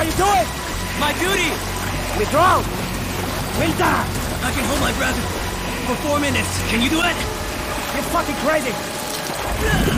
are you doing? My duty! You drowned! Winter! I can hold my breath for 4 minutes. Can you do it? You're fucking crazy!